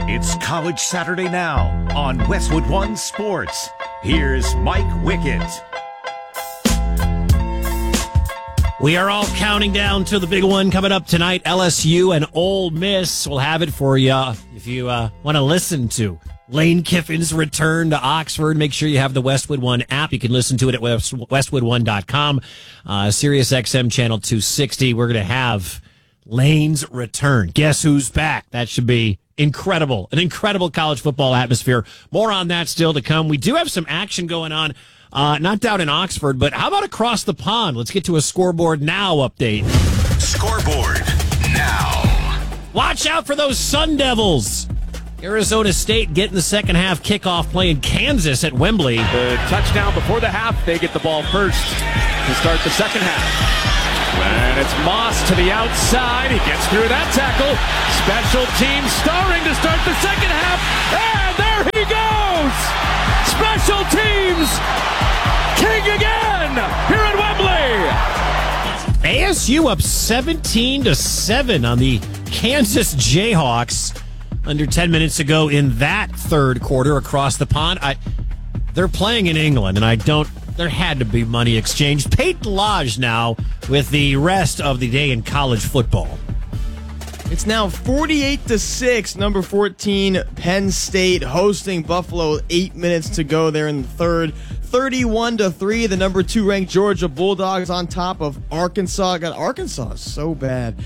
It's College Saturday now on Westwood One Sports. Here's Mike Wickett. We are all counting down to the big one coming up tonight. LSU and Ole Miss. We'll have it for you if you want to listen to Lane Kiffin's return to Oxford. Make sure you have the Westwood One app. You can listen to it at westwood1.com. Sirius XM Channel 260. We're going to have Lane's return. Guess who's back? That should be incredible. An incredible college football atmosphere. More on that still to come. We do have some action going on. Not down in Oxford, but how about across the pond? Let's get to a Scoreboard Now update. Scoreboard Now. Watch out for those Sun Devils. Arizona State getting the second half kickoff playing Kansas at Wembley. The touchdown before the half. They get the ball first to start the second half. And it's Moss to the outside. He gets through that tackle. Special teams starring to start the second half. And there he goes! Special teams king again here at Wembley. ASU up 17-7 on the Kansas Jayhawks under 10 minutes ago in that third quarter across the pond. They're playing in England, and there had to be money exchanged. Peyton Lodge now with the rest of the day in college football. It's now 48-6. Number 14, Penn State hosting Buffalo. 8 minutes to go there in the third. 31-3. The number 2 ranked Georgia Bulldogs on top of Arkansas. God, Arkansas is so bad.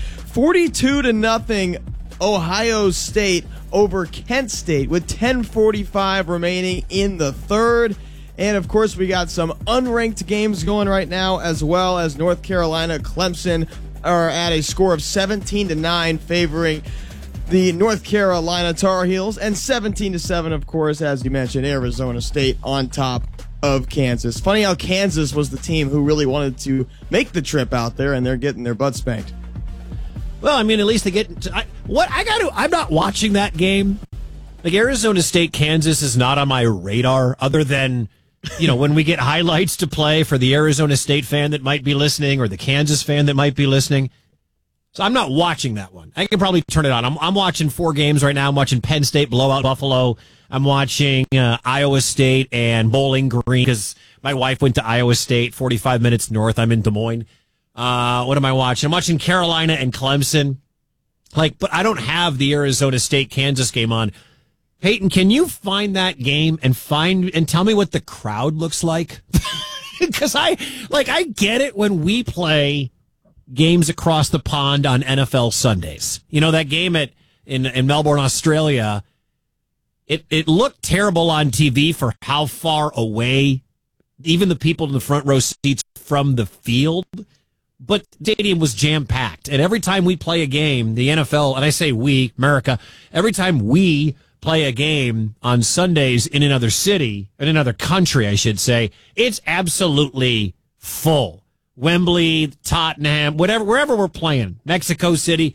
42-0. Ohio State over Kent State with 10:45 remaining in the third. And, of course, we got some unranked games going right now, as well as North Carolina, Clemson are at a score of 17-9, favoring the North Carolina Tar Heels, and 17-7, of course, as you mentioned, Arizona State on top of Kansas. Funny how Kansas was the team who really wanted to make the trip out there, and they're getting their butts spanked. Well, I mean, at least they get. I'm not watching that game. Like, Arizona State, Kansas is not on my radar, other than, when we get highlights to play for the Arizona State fan that might be listening or the Kansas fan that might be listening. So I'm not watching that one. I can probably turn it on. I'm watching 4 games right now. I'm watching Penn State blow out Buffalo. I'm watching Iowa State and Bowling Green because my wife went to Iowa State, 45 minutes north. I'm in Des Moines. What am I watching? I'm watching Carolina and Clemson. But I don't have the Arizona State-Kansas game on. Peyton, can you find that game and tell me what the crowd looks like? Because I get it when we play games across the pond on NFL Sundays. That game in Melbourne, Australia, it looked terrible on TV for how far away even the people in the front row seats from the field. But the stadium was jam-packed. And every time we play a game, the NFL, and I say we, America, every time we play a game on Sundays in another city, in another country, I should say, it's absolutely full. Wembley, Tottenham, wherever we're playing, Mexico City.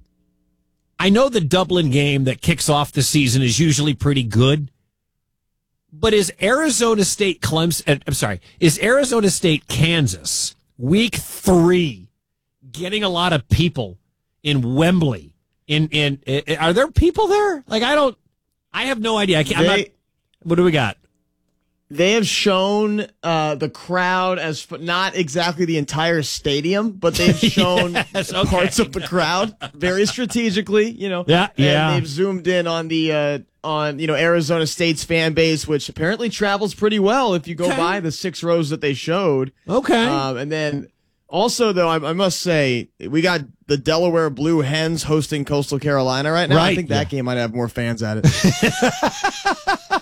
I know the Dublin game that kicks off the season is usually pretty good. But is Arizona State Kansas week 3 getting a lot of people in Wembley? Are there people there? I have no idea. What do we got? They have shown the crowd as not exactly the entire stadium, but they've shown parts of the crowd very strategically. Yeah. And they've zoomed in on the Arizona State's fan base, which apparently travels pretty well if you go by the 6 rows that they showed. Okay. And then also, though, I must say, we got the Delaware Blue Hens hosting Coastal Carolina right now. Right. I think that game might have more fans at it.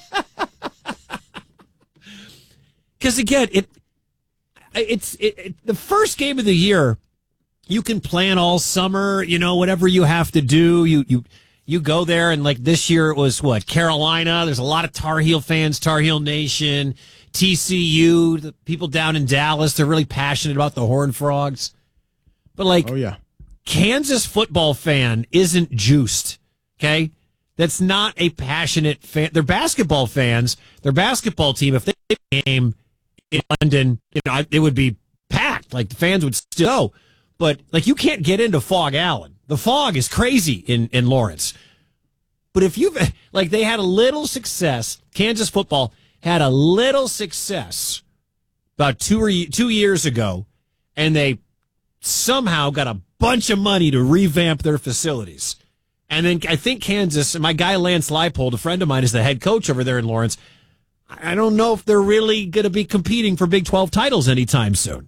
Because again, it's the first game of the year. You can plan all summer, whatever you have to do. You go there, and this year it was Carolina. There's a lot of Tar Heel fans, Tar Heel Nation, TCU, the people down in Dallas. They're really passionate about the Horned Frogs. But oh yeah, Kansas football fan isn't juiced. Okay. That's not a passionate fan. They're basketball fans. Their basketball team, if they play a game in London, it would be packed. The fans would still go. But you can't get into Fog Allen. The fog is crazy in Lawrence. But if you've, like, they had a little success, Kansas football had a little success about 2 years ago, and they somehow got a bunch of money to revamp their facilities. And then I think Kansas, and my guy Lance Leipold, a friend of mine, is the head coach over there in Lawrence. I don't know if they're really going to be competing for Big 12 titles anytime soon.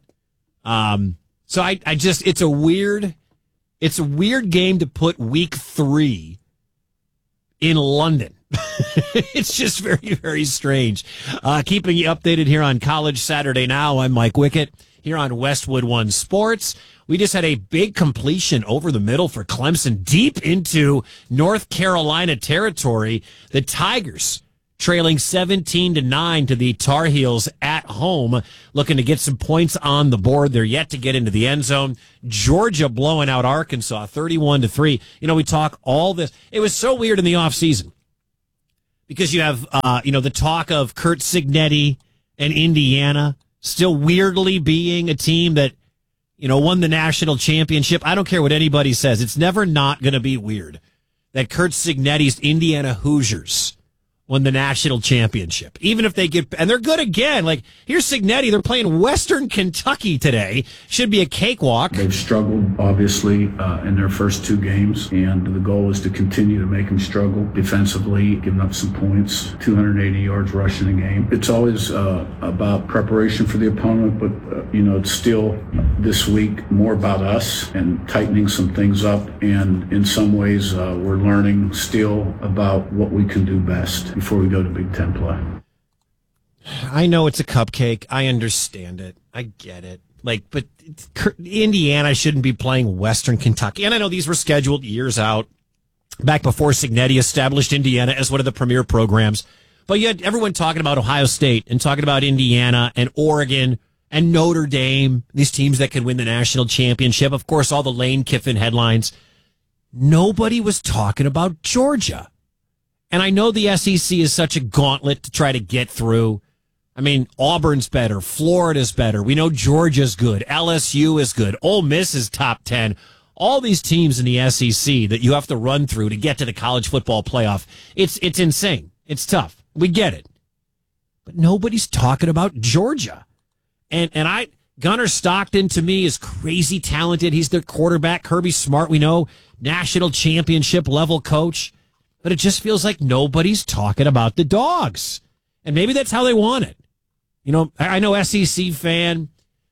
So I just, it's a weird game to put week 3 in London. It's just very, very strange. Keeping you updated here on College Saturday Now. I'm Mike Wickett here on Westwood One Sports. We just had a big completion over the middle for Clemson deep into North Carolina territory. The Tigers trailing 17-9 to the Tar Heels at home, looking to get some points on the board. They're yet to get into the end zone. Georgia blowing out Arkansas 31-3. You know, we talk all this. It was so weird in the offseason because you have, the talk of Curt Cignetti and Indiana still weirdly being a team that, won the national championship. I don't care what anybody says. It's never not going to be weird that Curt Cignetti's Indiana Hoosiers won the national championship. Even if they get, and they're good again. Like, here's Cignetti. They're playing Western Kentucky today. Should be a cakewalk. They've struggled, obviously, in their first 2 games, and the goal is to continue to make them struggle defensively, giving up some points, 280 yards rushing a game. It's always about preparation for the opponent, but, it's still this week more about us and tightening some things up. And in some ways, we're learning still about what we can do best before we go to Big Ten play. I know it's a cupcake. I understand it. I get it. But Indiana shouldn't be playing Western Kentucky. And I know these were scheduled years out, back before Cignetti established Indiana as one of the premier programs. But you had everyone talking about Ohio State and talking about Indiana and Oregon and Notre Dame, these teams that could win the national championship. Of course, all the Lane Kiffin headlines. Nobody was talking about Georgia. And I know the SEC is such a gauntlet to try to get through. I mean, Auburn's better. Florida's better. We know Georgia's good. LSU is good. Ole Miss is top 10. All these teams in the SEC that you have to run through to get to the college football playoff. It's insane. It's tough. We get it. But nobody's talking about Georgia. And Gunnar Stockton, to me, is crazy talented. He's their quarterback. Kirby Smart, we know, national championship level coach. But it just feels like nobody's talking about the Dogs. And maybe that's how they want it. I know SEC fan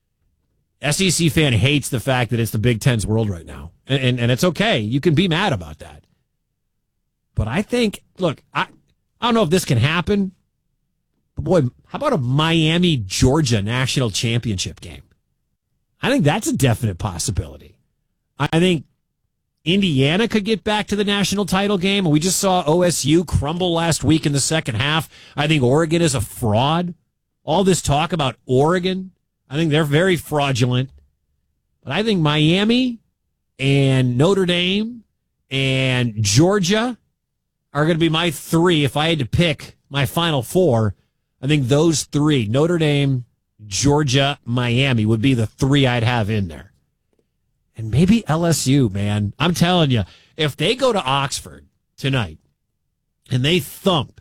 hates the fact that it's the Big Ten's world right now. And it's okay. You can be mad about that. But I think, look, I don't know if this can happen. But boy, how about a Miami-Georgia national championship game? I think that's a definite possibility. I think Indiana could get back to the national title game. We just saw OSU crumble last week in the second half. I think Oregon is a fraud. All this talk about Oregon, I think they're very fraudulent. But I think Miami and Notre Dame and Georgia are going to be my 3. If I had to pick my final 4, I think those 3, Notre Dame, Georgia, Miami, would be the 3 I'd have in there. And maybe LSU, man. I'm telling you, if they go to Oxford tonight and they thump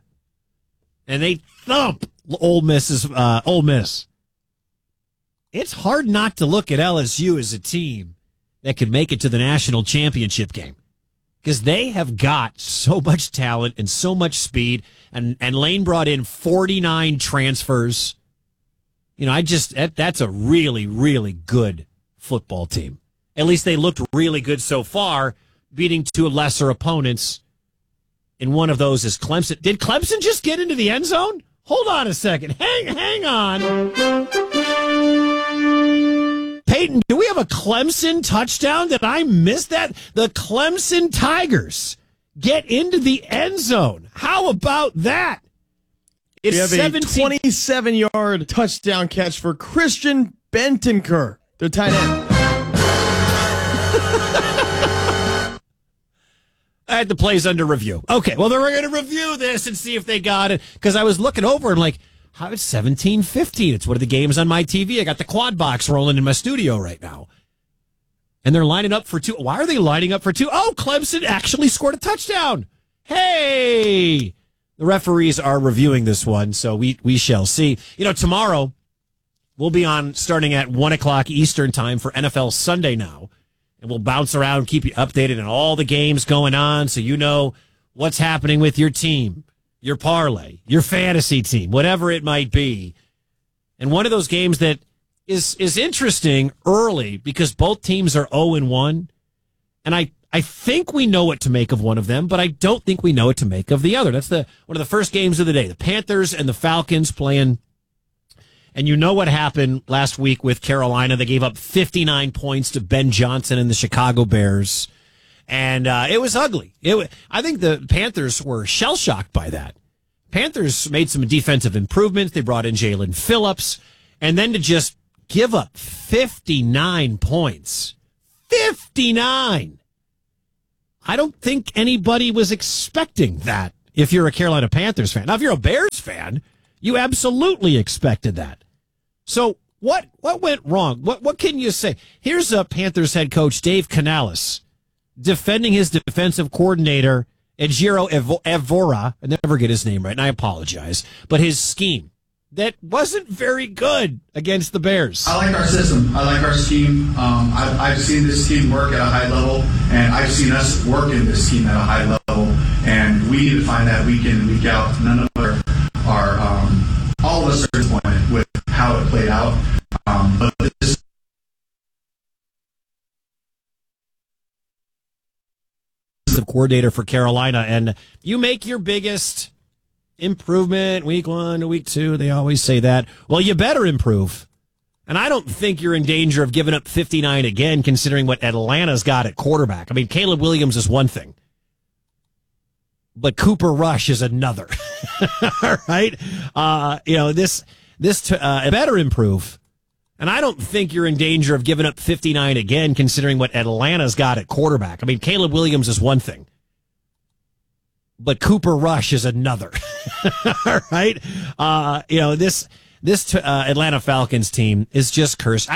Ole Miss, it's hard not to look at LSU as a team that could make it to the national championship game because they have got so much talent and so much speed. And Lane brought in 49 transfers. That's a really, really good football team. At least they looked really good so far, beating 2 lesser opponents. And one of those is Clemson. Did Clemson just get into the end zone? Hold on a second. Hang on. Peyton, do we have a Clemson touchdown? Did I miss that? The Clemson Tigers get into the end zone. How about that? We have a 27-yard touchdown catch for Christian Bentancur, their tight end. I had the plays under review. Okay, well, we're going to review this and see if they got it. Because I was looking over and like, how it's 17-15. It's one of the games on my TV. I got the quad box rolling in my studio right now. And they're lining up for 2. Why are they lining up for 2? Oh, Clemson actually scored a touchdown. Hey, the referees are reviewing this one, so we shall see. Tomorrow we'll be on starting at 1 o'clock Eastern time for NFL Sunday now, and we'll bounce around, keep you updated on all the games going on, so you know what's happening with your team, your parlay, your fantasy team, whatever it might be. And one of those games that is interesting early because both teams are 0-1, and I think we know what to make of one of them, but I don't think we know what to make of the other. That's one of the first games of the day. The Panthers and the Falcons playing. And you know what happened last week with Carolina. They gave up 59 points to Ben Johnson and the Chicago Bears. And it was ugly. I think the Panthers were shell-shocked by that. Panthers made some defensive improvements. They brought in Jalen Phillips. And then to just give up 59 points. 59! I don't think anybody was expecting that if you're a Carolina Panthers fan. Now, if you're a Bears fan, you absolutely expected that. So what went wrong? What can you say? Here's a Panthers head coach, Dave Canales, defending his defensive coordinator, Ejiro Evora. I never get his name right, and I apologize. But his scheme that wasn't very good against the Bears. I like our system. I like our scheme. I've seen this scheme work at a high level, and I've seen us work in this scheme at a high level. And we need to find that week in and week out. None of our all of us are disappointed with how it played out. But this the coordinator for Carolina, and you make your biggest improvement week 1 to week 2. They always say that. Well, you better improve. And I don't think you're in danger of giving up 59 again, considering what Atlanta's got at quarterback. I mean, Caleb Williams is one thing, but Cooper Rush is another. All right. This better improve. And I don't think you're in danger of giving up 59 again, considering what Atlanta's got at quarterback. I mean, Caleb Williams is one thing, but Cooper Rush is another. All right. This Atlanta Falcons team is just cursed.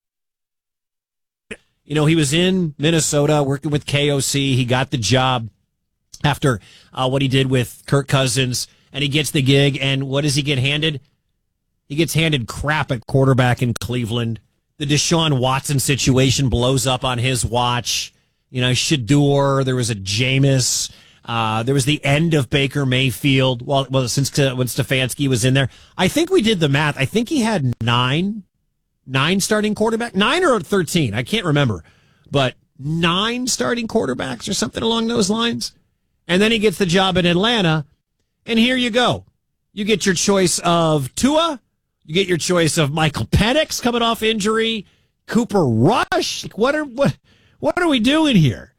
He was in Minnesota working with KOC. He got the job after what he did with Kirk Cousins, and he gets the gig. And what does he get handed? He gets handed crap at quarterback in Cleveland. The Deshaun Watson situation blows up on his watch. Shador, there was a Jameis. There was the end of Baker Mayfield. Well, when Stefanski was in there, I think we did the math. I think he had nine starting quarterback, 9 or 13. I can't remember, but 9 starting quarterbacks or something along those lines. And then he gets the job in Atlanta, and here you go. You get your choice of Tua. You get your choice of Michael Penix coming off injury, Cooper Rush. What are we doing here?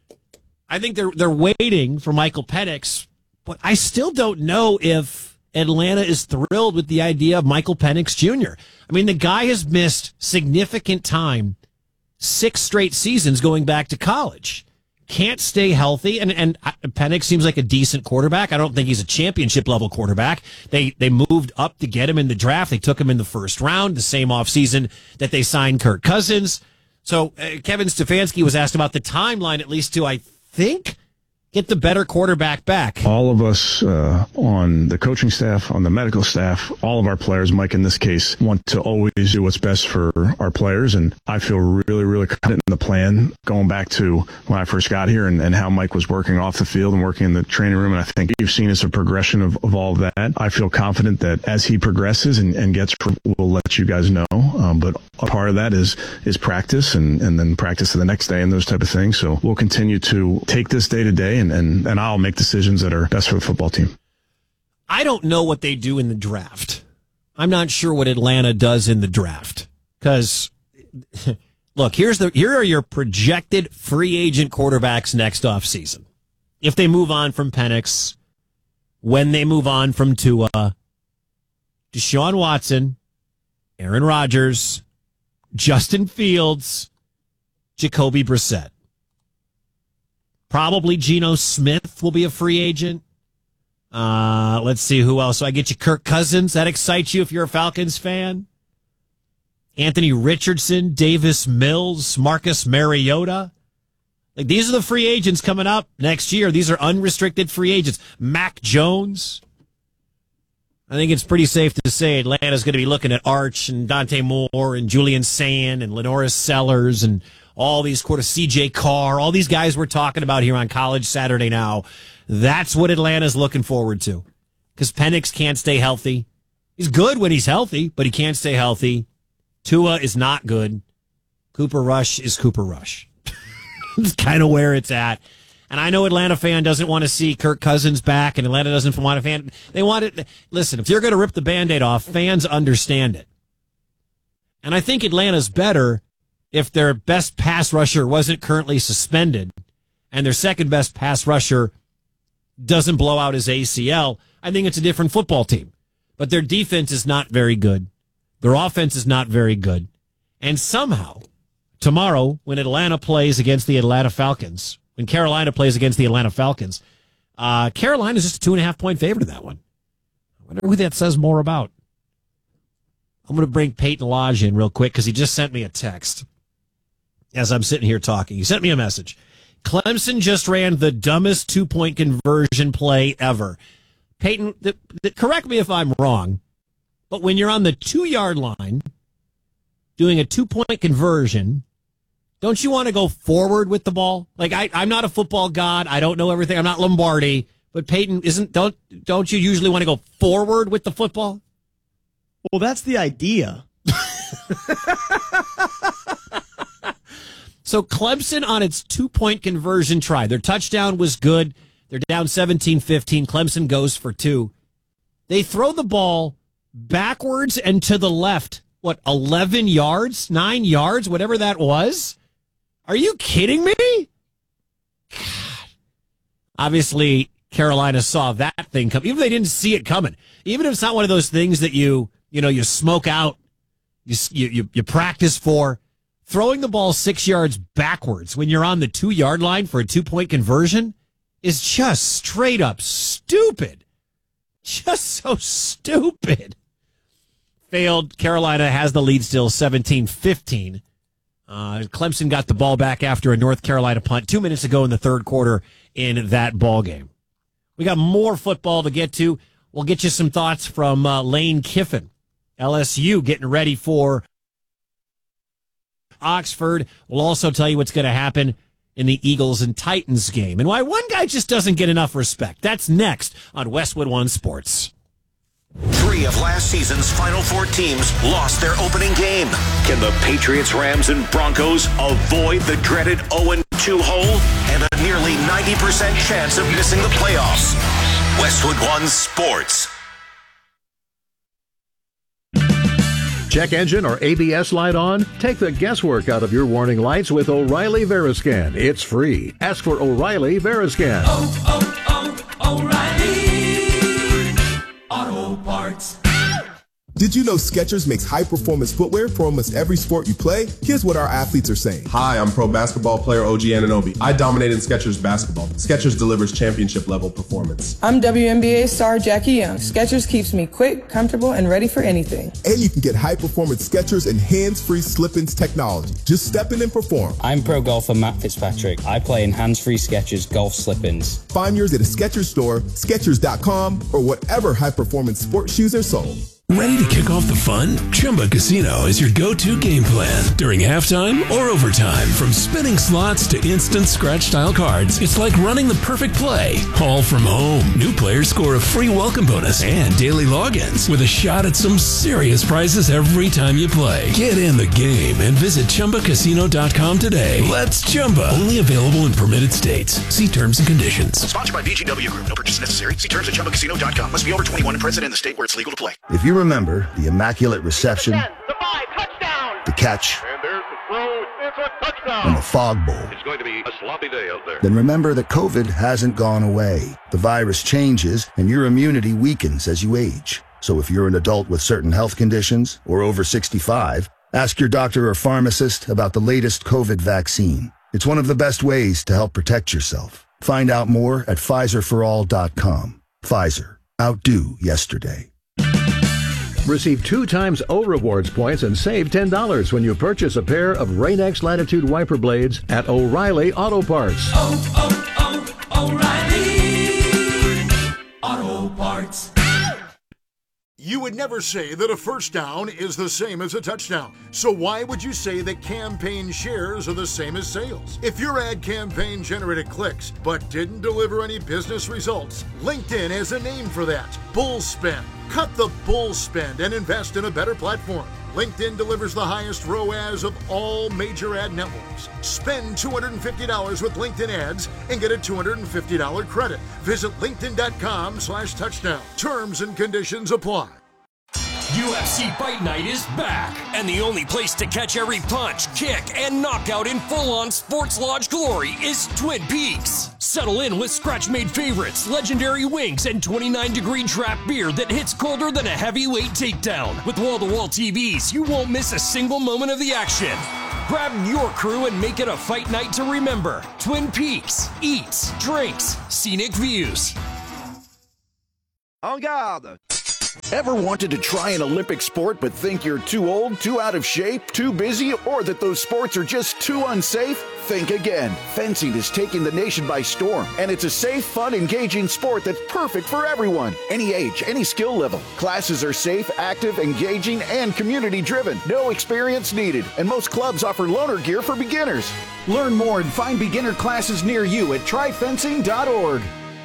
I think they're waiting for Michael Penix, but I still don't know if Atlanta is thrilled with the idea of Michael Penix Jr. I mean, the guy has missed significant time, 6 straight seasons going back to college. Can't stay healthy, and Penix seems like a decent quarterback. I don't think he's a championship level quarterback. They moved up to get him in the draft. They took him in the first round, the same offseason that they signed Kirk Cousins. So Kevin Stefanski was asked about the timeline, at least to, I think, get the better quarterback back. All of us on the coaching staff, on the medical staff, all of our players, Mike in this case, want to always do what's best for our players. And I feel really, really confident in the plan going back to when I first got here and how Mike was working off the field and working in the training room. And I think you've seen as a progression of all of that. I feel confident that as he progresses and gets, we'll let you guys know. But a part of that is practice and then practice the next day and those type of things. So we'll continue to take this day to day and I'll make decisions that are best for the football team. I don't know what they do in the draft. I'm not sure what Atlanta does in the draft. Because, look, here are your projected free agent quarterbacks next offseason. If they move on from Penix, when they move on from Tua, Deshaun Watson, Aaron Rodgers, Justin Fields, Jacoby Brissett. Probably Geno Smith will be a free agent. Let's see who else. So I get you Kirk Cousins. That excites you if you're a Falcons fan. Anthony Richardson, Davis Mills, Marcus Mariota. Like, these are the free agents coming up next year. These are unrestricted free agents. Mac Jones. I think it's pretty safe to say Atlanta's going to be looking at Arch and Dante Moore and Julian Sand and Lenoris Sellers and all these CJ Carr, all these guys we're talking about here on College Saturday Now. That's what Atlanta's looking forward to. Because Penix can't stay healthy. He's good when he's healthy, but he can't stay healthy. Tua is not good. Cooper Rush is Cooper Rush. It's kind of where it's at. And I know Atlanta fan doesn't want to see Kirk Cousins back, and Atlanta doesn't want a fan. They want it. Listen, if you're going to rip the Band-Aid off, fans understand it. And I think Atlanta's better if their best pass rusher wasn't currently suspended and their second best pass rusher doesn't blow out his ACL. I think it's a different football team. But their defense is not very good. Their offense is not very good. And somehow, tomorrow, when Atlanta plays against the Atlanta Falcons, when Carolina plays against the Atlanta Falcons, Carolina's just a 2.5-point favorite in that one. I wonder who that says more about. I'm going to bring Peyton Lodge in real quick because he just sent me a text as I'm sitting here talking. He sent me a message. Clemson just ran the dumbest 2-point conversion play ever. Peyton, correct me if I'm wrong, but when you're on the 2-yard line doing a 2-point conversion, don't you want to go forward with the ball? Like, I'm not a football god. I don't know everything. I'm not Lombardi. But Peyton, don't you usually want to go forward with the football? Well, that's the idea. So Clemson on its 2-point conversion try. Their touchdown was good. They're down 17-15. Clemson goes for 2. They throw the ball backwards and to the left. 11 yards? 9 yards? Whatever that was? Are you kidding me? God. Obviously, Carolina saw that thing come. Even if they didn't see it coming. Even if it's not one of those things that you smoke out, you practice for. Throwing the ball 6 yards backwards when you're on the 2-yard line for a 2-point conversion is just straight up stupid. Just so stupid. Failed. Carolina has the lead still, 17-15. Clemson got the ball back after a North Carolina punt 2 minutes ago in the third quarter in that ball game. We got more football to get to. We'll get you some thoughts from Lane Kiffin. LSU getting ready for Oxford. We'll also tell you what's going to happen in the Eagles and Titans game and why one guy just doesn't get enough respect. That's next on Westwood One Sports. 3 of last season's Final Four teams lost their opening game. Can the Patriots, Rams, and Broncos avoid the dreaded 0-2 hole and a nearly 90% chance of missing the playoffs? Westwood One Sports. Check engine or ABS light on? Take the guesswork out of your warning lights with O'Reilly Veriscan. It's free. Ask for O'Reilly Veriscan. O'Reilly Auto Parts. Did you know Skechers makes high-performance footwear for almost every sport you play? Here's what our athletes are saying. Hi, I'm pro basketball player OG Anunoby. I dominate in Skechers basketball. Skechers delivers championship-level performance. I'm WNBA star Jackie Young. Skechers keeps me quick, comfortable, and ready for anything. And you can get high-performance Skechers and hands-free slip-ins technology. Just step in and perform. I'm pro golfer Matt Fitzpatrick. I play in hands-free Skechers golf slip-ins. Find yours at a Skechers store, Skechers.com, or whatever high-performance sports shoes are sold. Ready to kick off the fun? Chumba Casino is your go-to game plan during halftime or overtime. From spinning slots to instant scratch-style cards, it's like running the perfect play, all from home. New players score a free welcome bonus and daily logins with a shot at some serious prizes every time you play. Get in the game and visit ChumbaCasino.com today. Let's Chumba. Only available in permitted states. See terms and conditions. Sponsored by VGW Group. No purchase necessary. See terms at ChumbaCasino.com. Must be over 21 and present in the state where it's legal to play. If you remember the immaculate reception, the catch, and the fog bowl, it's going to be a sloppy day out there. Then remember that COVID hasn't gone away. The virus changes and your immunity weakens as you age. So if you're an adult with certain health conditions or over 65, ask your doctor or pharmacist about the latest COVID vaccine. It's one of the best ways to help protect yourself. Find out more at PfizerForAll.com. Pfizer. Outdo yesterday. Receive 2 times O Rewards points and save $10 when you purchase a pair of Rain-X Latitude wiper blades at O'Reilly Auto Parts. O'Reilly Auto Parts. You would never say that a first down is the same as a touchdown. So why would you say that campaign shares are the same as sales? If your ad campaign generated clicks but didn't deliver any business results, LinkedIn has a name for that: bull spend. Cut the bull spend and invest in a better platform. LinkedIn delivers the highest ROAS of all major ad networks. Spend $250 with LinkedIn ads and get a $250 credit. Visit linkedin.com/touchdown. Terms and conditions apply. UFC Fight Night is back, and the only place to catch every punch, kick, and knockout in full-on Sports Lodge glory is Twin Peaks. Settle in with scratch-made favorites, legendary wings, and 29-degree draft beer that hits colder than a heavyweight takedown. With wall-to-wall TVs, you won't miss a single moment of the action. Grab your crew and make it a fight night to remember. Twin Peaks. Eats, drinks, scenic views. En garde! Ever wanted to try an Olympic sport but think you're too old, too out of shape, too busy, or that those sports are just too unsafe? Think again. Fencing is taking the nation by storm, and it's a safe, fun, engaging sport that's perfect for everyone. Any age, any skill level. Classes are safe, active, engaging, and community-driven. No experience needed, and most clubs offer loaner gear for beginners. Learn more and find beginner classes near you at tryfencing.org.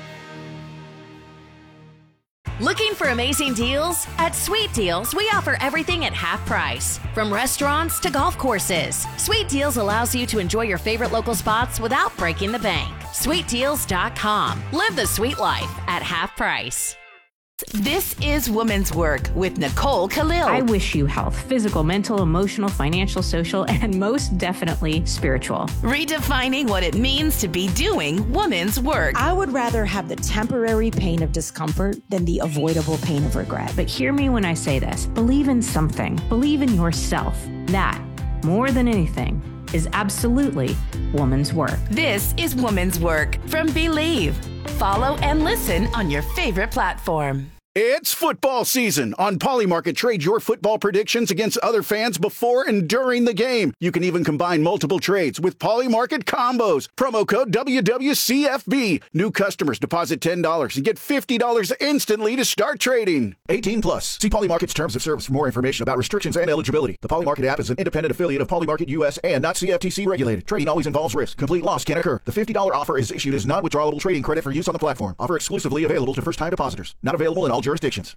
Looking for amazing deals? At Sweet Deals, we offer everything at half price. From restaurants to golf courses, Sweet Deals allows you to enjoy your favorite local spots without breaking the bank. SweetDeals.com. Live the sweet life at half price. This is Women's Work with Nicole Khalil. I wish you health, physical, mental, emotional, financial, social, and most definitely spiritual. Redefining what it means to be doing women's work. I would rather have the temporary pain of discomfort than the avoidable pain of regret. But hear me when I say this. Believe in something. Believe in yourself. That, more than anything, is absolutely woman's work. This is Woman's Work from Believe. Follow and listen on your favorite platform. It's football season. On Polymarket, trade your football predictions against other fans before and during the game. You can even combine multiple trades with Polymarket combos. Promo code WWCFB. New customers deposit $10 and get $50 instantly to start trading. 18 plus. See Polymarket's terms of service for more information about restrictions and eligibility. The Polymarket app is an independent affiliate of Polymarket US and not CFTC regulated. Trading always involves risk. Complete loss can occur. The $50 offer is issued as non-withdrawable trading credit for use on the platform. Offer exclusively available to first-time depositors. Not available in all jurisdictions.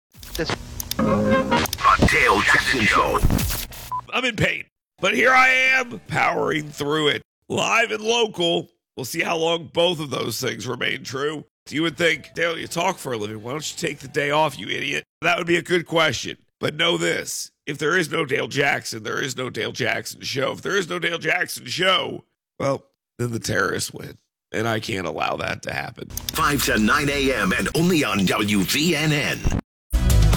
The Dale Jackson Show. I'm in pain, but here I am powering through it. Live and local. We'll see how long both of those things remain true. You would think, Dale, you talk for a living. Why don't you take the day off, you idiot? That would be a good question. But know this. If there is no Dale Jackson, there is no Dale Jackson Show. If there is no Dale Jackson Show, well, then the terrorists win. And I can't allow that to happen. 5 to 9 a.m. and only on WVNN.